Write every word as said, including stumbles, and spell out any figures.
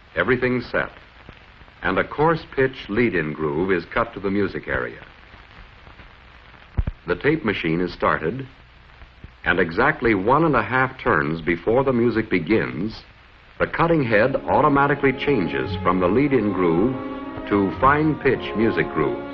everything's set, and a coarse pitch lead-in groove is cut to the music area. The tape machine is started, and exactly one and a half turns before the music begins, the cutting head automatically changes from the lead-in groove to fine pitch music groove.